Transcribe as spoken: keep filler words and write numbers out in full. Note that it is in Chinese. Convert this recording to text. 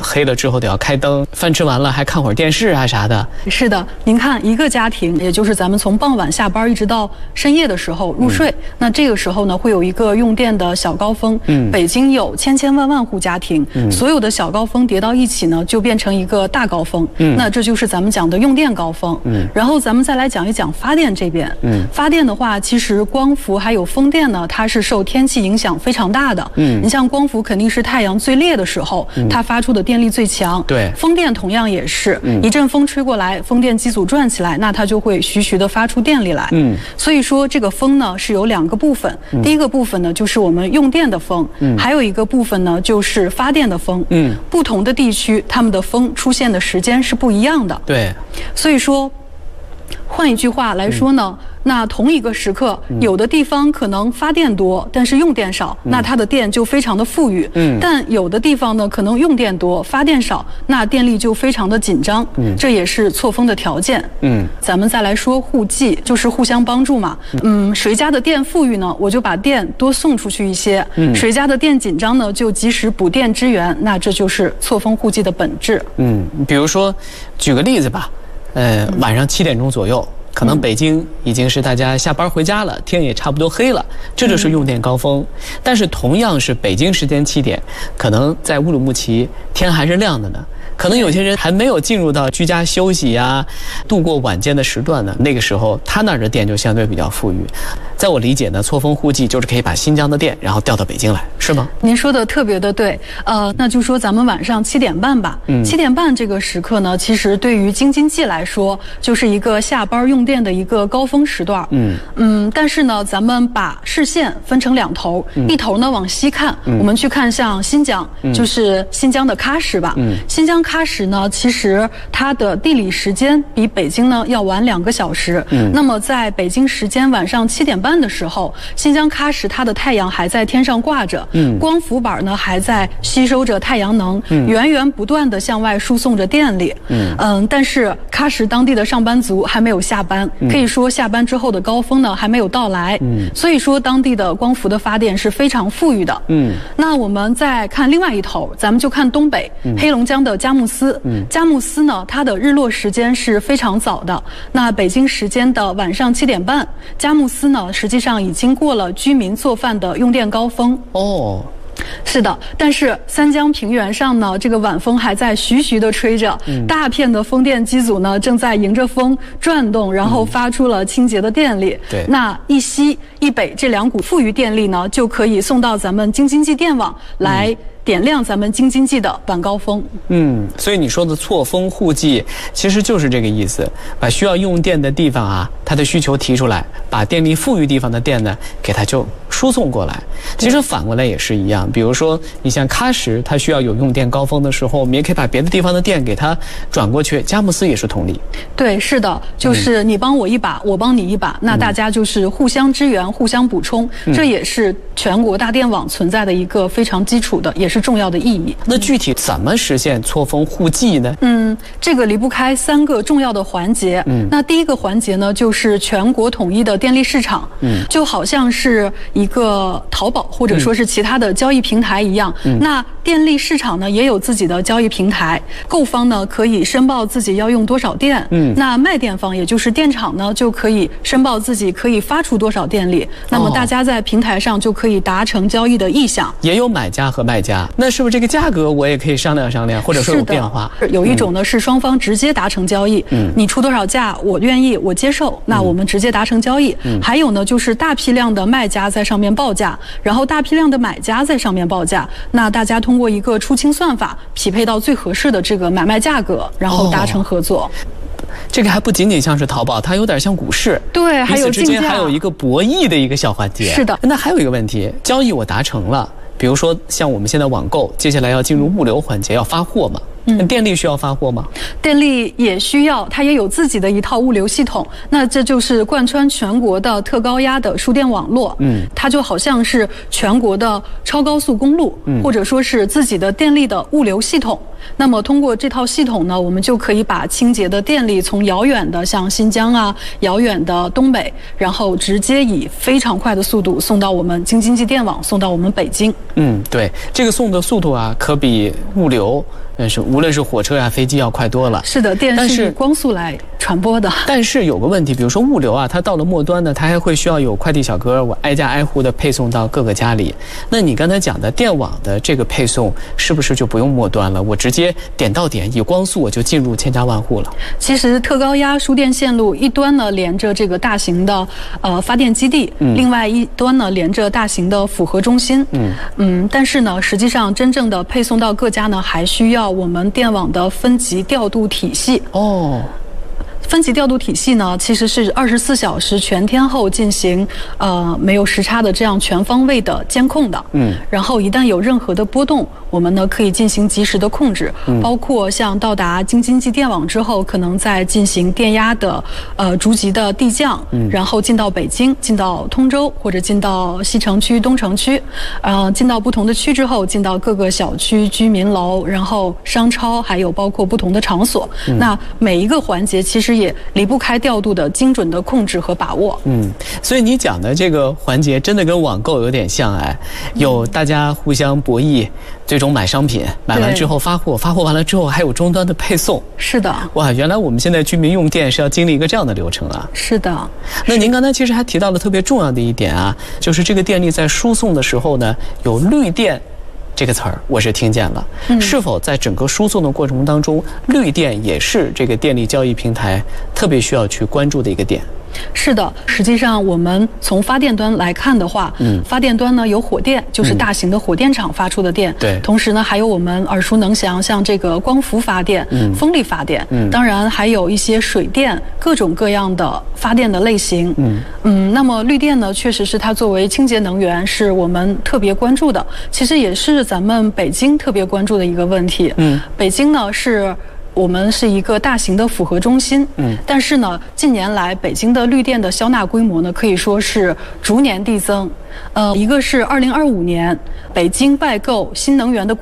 黑了之后得要开灯，饭吃完了还看会儿电视啊啥的。是的，您看一个家庭，也就是咱们从傍晚下班一直到深夜的时候入睡，嗯、那这个时候呢会有一个用电的小高峰。嗯，北京有千千万万户家庭，嗯、所有的小高峰叠到一起呢，就变成一个大高峰。嗯，那这就是咱们讲的用电高峰。嗯，然后咱们再来讲一讲发电这边。嗯，发电的话，其实光伏还有风电呢，它是受天气影响非常大的。嗯，你像光伏肯定是太阳最烈的时候，嗯、它发出的电力最强。对，风电同样也是，嗯、一阵风吹过来，风电机组转起来，那它就会徐徐的发出电力来。嗯，所以说这个风呢是有两个部分，嗯、第一个部分呢就是我们用电的风，嗯、还有一个部分呢就是发电的风。嗯，不同的地区，它们的风出现的时间是不一样的。对，所以说，换一句话来说呢。嗯那同一个时刻，有的地方可能发电多，但是用电少，那它的电就非常的富裕。嗯，但有的地方呢，可能用电多，发电少，那电力就非常的紧张。嗯，这也是错峰的条件。嗯，咱们再来说互济，就是互相帮助嘛。嗯，谁家的电富裕呢，我就把电多送出去一些。嗯，谁家的电紧张呢，就及时补电支援。那这就是错峰互济的本质。嗯， 比如说，举个例子吧，呃，晚上七点钟左右。可能北京已经是大家下班回家了，天也差不多黑了，这就是用电高峰。但是同样是北京时间七点，可能在乌鲁木齐天还是亮的呢。可能有些人还没有进入到居家休息呀、啊、度过晚间的时段呢，那个时候他那儿的电就相对比较富裕。在我理解呢，错峰互济就是可以把新疆的电然后调到北京来，是吗？ 您说的特别的对，呃，那就说咱们晚上七点半吧。嗯，七点半这个时刻呢，其实对于京津冀来说，就是一个下班用电的一个高峰时段。嗯嗯，但是呢，咱们把视线分成两头，嗯、一头呢往西看，嗯、我们去看像新疆，嗯、就是新疆的喀什吧。嗯，新疆喀什呢，其实它的地理时间比北京呢要晚两个小时。嗯，那么在北京时间晚上七点半的时候，新疆喀什它的太阳还在天上挂着，嗯，光伏板呢还在吸收着太阳能，嗯，源源不断的向外输送着电力。嗯嗯，但是喀什当地的上班族还没有下班，嗯、可以说下班之后的高峰呢还没有到来。嗯，所以说当地的光伏的发电是非常富裕的。嗯，那我们再看另外一头，咱们就看东北，嗯、黑龙江的佳木斯。嗯，佳木斯呢，它的日落时间是非常早的。那北京时间的晚上七点半，佳木斯呢，实际上已经过了居民做饭的用电高峰。哦。是的，但是三江平原上呢，这个晚风还在徐徐地吹着，嗯、大片的风电机组呢正在迎着风转动，然后发出了清洁的电力。对、嗯，那一西一北这两股富余电力呢，就可以送到咱们京津冀电网来。嗯点亮咱们京津冀的晚高峰。嗯， 所以你说的错峰互济，其实就是这个意思，把需要用电的地方啊，它的需求提出来，把电力富裕地方的电呢，给它就输送过来。其实反过来也是一样，比如说你像喀什，它需要有用电高峰的时候，我们也可以把别的地方的电给它转过去。佳木斯也是同理。 对，是的，就是你帮我一把，嗯、我帮你一把，那大家就是互相支援、互相补充，嗯、这也是全国大电网存在的一个非常基础的，也是。是重要的意义。 那具体怎么实现错峰互济呢？ 嗯，这个离不开三个重要的环节。嗯，那第一个环节呢，就是全国统一的电力市场。嗯，就好像是一个淘宝或者说是其他的交易平台一样。嗯，那电力市场呢也有自己的交易平台，购方呢可以申报自己要用多少电。嗯，那卖电方也就是电厂呢就可以申报自己可以发出多少电力。那么大家在平台上就可以达成交易的意向。 也有买家和卖家。那是不是这个价格我也可以商量商量，或者说有变化？ 有一种呢、嗯、是双方直接达成交易，嗯，你出多少价，我愿意，我接受，那我们直接达成交易。嗯，还有呢就是大批量的卖家在上面报价，然后大批量的买家在上面报价，那大家通过一个出清算法匹配到最合适的这个买卖价格，然后达成合作。 哦，这个还不仅仅像是淘宝，它有点像股市。 对，还有竞价，彼此之间还有一个博弈的一个小环节。 是的。 那还有一个问题，交易我达成了。比如说，像我们现在网购，接下来要进入物流环节，要发货嘛？嗯，电力需要发货吗？ 电力也需要，它也有自己的一套物流系统。那这就是贯穿全国的特高压的输电网络。嗯，它就好像是全国的超高速公路，嗯，或者说是自己的电力的物流系统。 那么通过这套系统呢，我们就可以把清洁的电力从遥远的像新疆啊、遥远的东北，然后直接以非常快的速度送到我们京津冀电网，送到我们北京。 嗯，对，这个送的速度啊，可比物流，嗯，是无论是火车呀、飞机要快多了。 是的，电是以光速来传播的。 但是有个问题，比如说物流啊，它到了末端呢，它还会需要有快递小哥，我挨家挨户的配送到各个家里。那你刚才讲的电网的这个配送，是不是就不用末端了？我直接点到点，以光速我就进入千家万户了。 其实特高压输电线路一端呢连着这个大型的呃发电基地，嗯、另外一端呢连着大型的复合中心。嗯嗯，但是呢，实际上真正的配送到各家呢，还需要我们电网的分级调度体系。哦。分级调度体系呢，其实是二十四小时全天候进行呃没有时差的这样全方位的监控的。嗯。然后一旦有任何的波动，我们呢可以进行及时的控制，嗯、包括像到达京津冀电网之后，可能在进行电压的呃逐级的递降，嗯、然后进到北京、进到通州或者进到西城区、东城区，呃，进到不同的区之后，进到各个小区、居民楼，然后商超，还有包括不同的场所。嗯、那每一个环节其实也离不开调度的精准的控制和把握。 嗯，所以你讲的这个环节真的跟网购有点像哎，有大家互相博弈，最终买商品，买完之后发货，发货完了之后还有终端的配送。 是的。 哇，原来我们现在居民用电是要经历一个这样的流程啊。 是的。 那您刚才其实还提到了特别重要的一点啊，就是这个电力在输送的时候呢，有绿电这个词儿我是听见了，嗯、是否在整个输送的过程当中，绿电也是这个电力交易平台特别需要去关注的一个点？ 是的，实际上我们从发电端来看的话，嗯，发电端呢有火电，就是大型的火电厂发出的电，对、嗯，同时呢还有我们耳熟能详像这个光伏发电、嗯、风力发电，嗯，当然还有一些水电，各种各样的发电的类型，嗯嗯，那么绿电呢，确实是它作为清洁能源是我们特别关注的，其实也是咱们北京特别关注的一个问题，嗯，北京呢是。我们是一个大型的复合中心，嗯，但是呢，近年来北京的绿电的销纳规模呢，可以说是逐年递增。呃，一个是二零二五年北京外购新能源的